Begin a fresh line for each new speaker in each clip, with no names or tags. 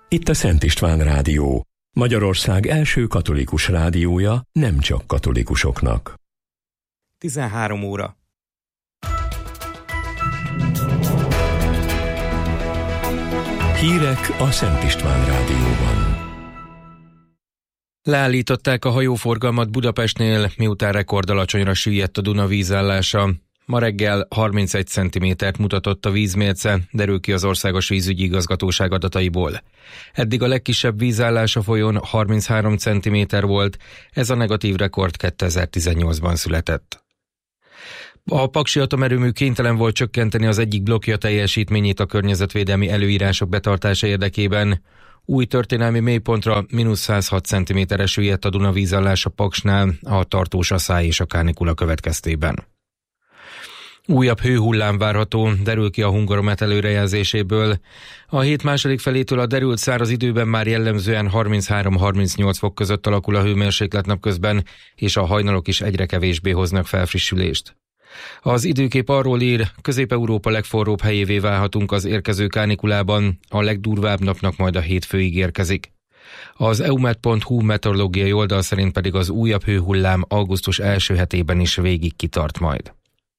Itt a Szent István Rádió, Magyarország első katolikus rádiója, nem csak katolikusoknak.
13 óra.
Hírek a Szent István Rádióban.
Leállították a hajóforgalmat Budapestnél, miután rekordalacsonyra süllyedt a Duna vízállása. Ma reggel 31 cm-t mutatott a vízmérce, derül ki az Országos Vízügyi Igazgatóság adataiból. Eddig a legkisebb vízállás a folyón 33 cm volt, ez a negatív rekord 2018-ban született. A Paksi atomerőmű kénytelen volt csökkenteni az egyik blokkja teljesítményét a környezetvédelmi előírások betartása érdekében. Új történelmi mélypontra -106 cm-re süllyedt a Duna vízállása Paksnál a tartós aszály és a kánikula következtében. Újabb hőhullám várható, derül ki a Hungaromet előrejelzéséből. A hét második felétől a derült száraz időben már jellemzően 33-38 fok között alakul a hőmérséklet napközben, és a hajnalok is egyre kevésbé hoznak felfrissülést. Az időkép arról ír, Közép-Európa legforróbb helyévé válhatunk az érkező kánikulában, a legdurvább napnak majd a hétfőig érkezik. Az eumet.hu meteorológiai oldal szerint pedig az újabb hőhullám augusztus első hetében is végig kitart majd.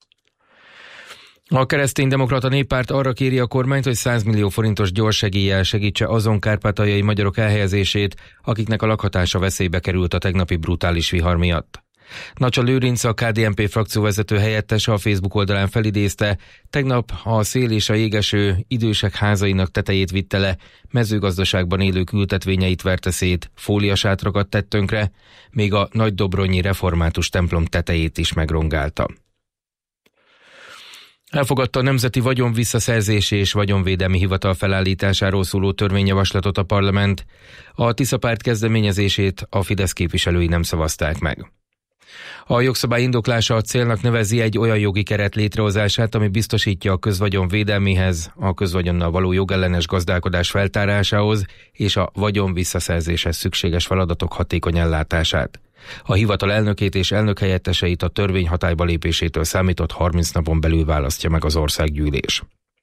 A Kereszténydemokrata Néppárt arra kéri a kormányt, hogy 100 millió forintos gyorssegéllyel segítse azon kárpátaljai magyarok elhelyezését, akiknek a lakhatása veszélybe került a tegnapi brutális vihar miatt. Nacsa Lőrinc, a KDNP frakcióvezető helyettese a Facebook oldalán felidézte, tegnap a szél és a jégeső idősek házainak tetejét vitte le, mezőgazdaságban élők ültetvényeit verte szét, fóliasátrakat tett tönkre, még a nagydobronyi református templom tetejét is megrongálta. Elfogadta a Nemzeti Vagyonvisszaszerzési és Vagyonvédelmi Hivatal felállításáról szóló törvényjavaslatot a parlament. A Tisza párt kezdeményezését a Fidesz képviselői nem szavazták meg. A jogszabály indoklása a célnak nevezi egy olyan jogi keret létrehozását, ami biztosítja a közvagyon védelméhez, a közvagyonnal való jogellenes gazdálkodás feltárásához és a vagyon visszaszerzéshez szükséges feladatok hatékony ellátását. A hivatal elnökét és elnökhelyetteseit a törvény hatályba lépésétől számított 30 napon belül választja meg az országgyűlés.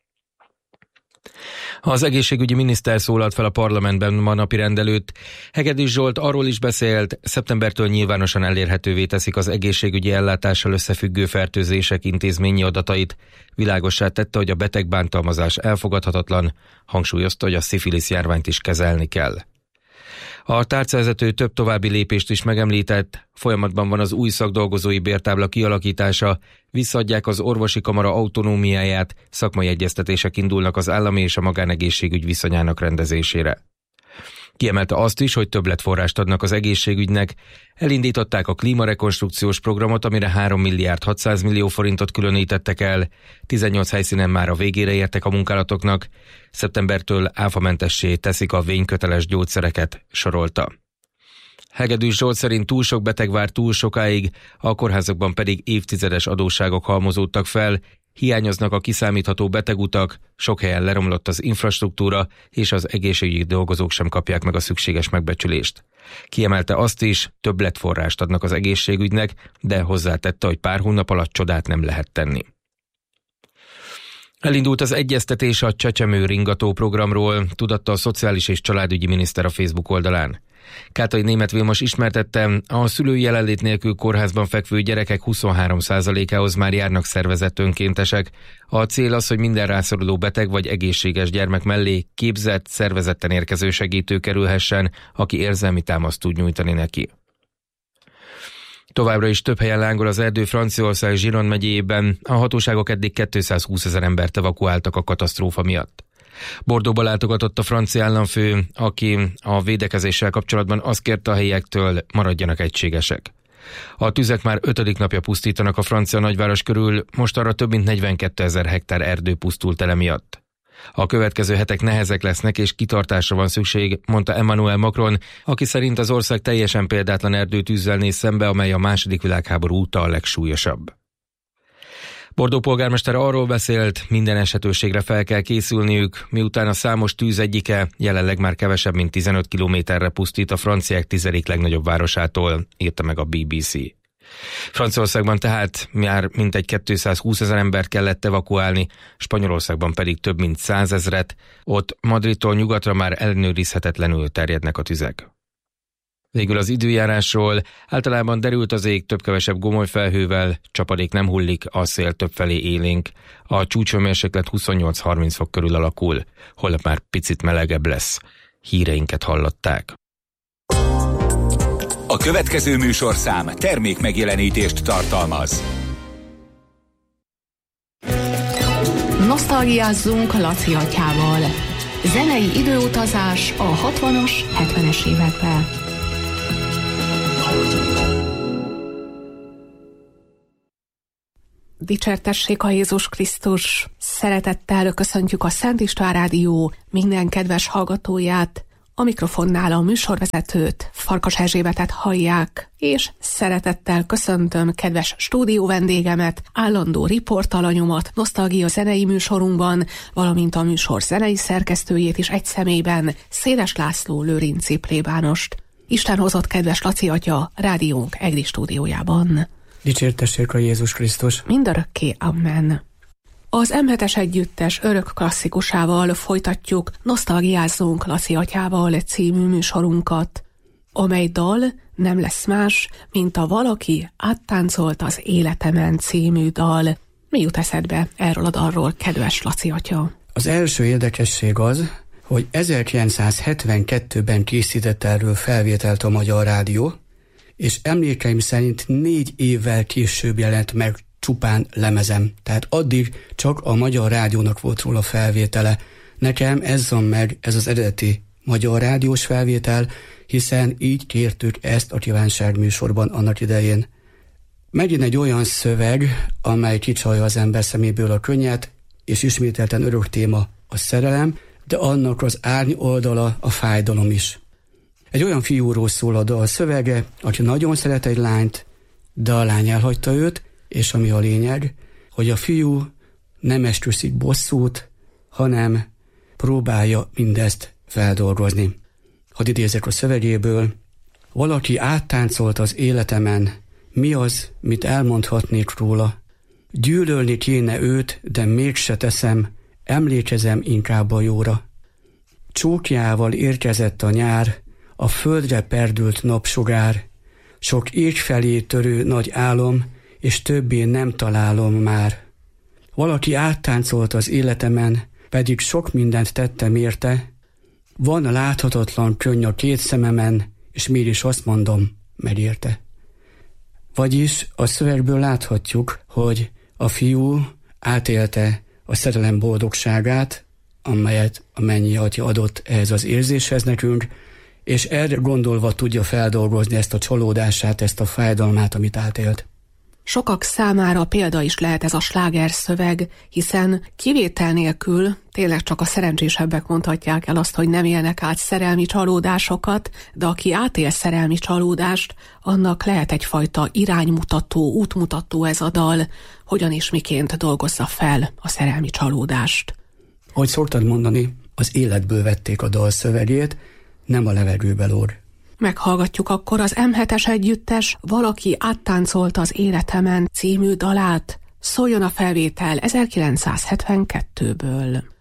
Az egészségügyi miniszter szólalt fel a parlamentben ma napirend előtt. Hegedűs Zsolt arról is beszélt, szeptembertől nyilvánosan elérhetővé teszik az egészségügyi ellátással összefüggő fertőzések intézményi adatait. Világossá tette, hogy a betegbántalmazás elfogadhatatlan, hangsúlyozta, hogy a szifilisz járványt is kezelni kell. A tárcavezető több további lépést is megemlített, folyamatban van az új szakdolgozói bértábla kialakítása, visszaadják az orvosi kamara autonómiáját, szakmai egyeztetések indulnak az állami és a magánegészségügy viszonyának rendezésére. Kiemelte azt is, hogy többletforrást adnak az egészségügynek, elindították a klímarekonstrukciós programot, amire 3 milliárd 600 millió forintot különítettek el, 18 helyszínen már a végére értek a munkálatoknak, szeptembertől áfamentessé teszik a vényköteles gyógyszereket, sorolta. Hegedűs Zsolt szerint túl sok beteg vár túl sokáig, a kórházakban pedig évtizedes adósságok halmozódtak fel, hiányoznak a kiszámítható betegutak, sok helyen leromlott az infrastruktúra, és az egészségügyi dolgozók sem kapják meg a szükséges megbecsülést. Kiemelte azt is, többletforrást adnak az egészségügynek, de hozzátette, hogy pár hónap alatt csodát nem lehet tenni. Elindult az egyeztetés a Csecsemő ringató programról, tudatta a Szociális és Családügyi Miniszter a Facebook oldalán. Kátai Németh Vilmos ismertette, a szülői jelenlét nélkül kórházban fekvő gyerekek 23%-ához már járnak szervezett önkéntesek. A cél az, hogy minden rászoruló beteg vagy egészséges gyermek mellé képzett, szervezetten érkező segítő kerülhessen, aki érzelmi támaszt tud nyújtani neki. Továbbra is több helyen lángol az erdő Franciaország Gironde megyéjében, a hatóságok eddig 220 000 embert evakuáltak a katasztrófa miatt. Bordeauxba látogatott a francia államfő, aki a védekezéssel kapcsolatban azt kérte a helyiektől, maradjanak egységesek. A tüzek már 5. napja pusztítanak a francia nagyváros körül, most arra több mint 42 000 hektár erdő pusztult el emiatt. A következő hetek nehezek lesznek és kitartásra van szükség, mondta Emmanuel Macron, aki szerint az ország teljesen példátlan erdőtűzzel néz szembe, amely a II. Világháború óta a legsúlyosabb. Bordeaux polgármestere arról beszélt, minden esetőségre fel kell készülniük, miután a számos tűz egyike jelenleg már kevesebb mint 15 kilométerre pusztít a franciák 10. legnagyobb városától, írta meg a BBC. Franciaországban tehát már mintegy 220 000 embert kellett evakuálni, Spanyolországban pedig több mint 100 000-et, ott Madridtól nyugatra már ellenőrizhetetlenül terjednek a tüzek. Végül az időjárásról: általában derült az ég több-kevesebb gomolyfelhővel, csapadék nem hullik, a szél többfelé élénk, a csúcshőmérséklet 28-30 fok körül alakul, holnap már picit melegebb lesz. Híreinket hallották.
A következő műsorszám termékmegjelenítést tartalmaz.
Nosztalgiázzunk Laci atyával. Zenei időutazás a 60-as, 70-es évekbe. Dicsértessék a Jézus Krisztus! Szeretettel köszöntjük a Szent István Rádió minden kedves hallgatóját. A mikrofonnál a műsorvezetőt, Farkas Erzsébetet hallják, és szeretettel köszöntöm kedves stúdió vendégemet, állandó riportalanyomat nosztalgia zenei műsorunkban, valamint a műsor zenei szerkesztőjét is egy személyben, Széles László lőrinci plébánost. Isten hozott kedves Laci atya rádiónk egri stúdiójában.
Dicsértessék a Jézus Krisztus!
Mindörökké, amen. Az M7-es együttes örök klasszikusával folytatjuk Nosztalgiázzunk Laci atyával című műsorunkat, amely dal nem lesz más, mint a Valaki áttáncolt az életemen című dal. Mi jut eszedbe erről a dalról, kedves Laci atya?
Az első érdekesség az, hogy 1972-ben készített erről felvételt a Magyar Rádió, és emlékeim szerint 4 évvel később jelent meg csupán lemezem. Tehát addig csak a Magyar Rádiónak volt róla felvétele. Nekem ez van meg, ez az eredeti Magyar Rádiós felvétel, hiszen így kértük ezt a kívánságműsorban annak idején. Megint egy olyan szöveg, amely kicsalja az ember szeméből a könnyet, és ismételten örök téma a szerelem, de annak az árny oldala a fájdalom is. Egy olyan fiúról szól a dal szövege, aki nagyon szeret egy lányt, de a lány elhagyta őt, és ami a lényeg, hogy a fiú nem esküszik bosszút, hanem próbálja mindezt feldolgozni. Hadd idézek a szövegéből: valaki áttáncolt az életemen, mi az, mit elmondhatnék róla? Gyűlölni kéne őt, de mégse teszem, emlékezem inkább a jóra. Csókjával érkezett a nyár, a földre perdült napsugár, sok ég felé törő nagy álom, és többé nem találom már. Valaki áttáncolt az életemen, pedig sok mindent tettem érte. Van láthatatlan könny a 2 szememen, és mégis azt mondom, megérte. Vagyis a szövegből láthatjuk, hogy a fiú átélte a szerelem boldogságát, amelyet a mennyi atya adott ehhez az érzéshez nekünk, és erre gondolva tudja feldolgozni ezt a csalódását, ezt a fájdalmát, amit átélt.
Sokak számára példa is lehet ez a sláger szöveg, hiszen kivétel nélkül tényleg csak a szerencsésebbek mondhatják el azt, hogy nem élnek át szerelmi csalódásokat, de aki átél szerelmi csalódást, annak lehet egyfajta iránymutató, útmutató ez a dal, hogyan és miként dolgozza fel a szerelmi csalódást.
Ahogy szoktad mondani, az életből vették a dal szövegét, nem a levegőbe lóg.
Meghallgatjuk akkor az M7-es együttes Valaki áttáncolt az életemen című dalát. Szóljon a felvétel 1972-ből.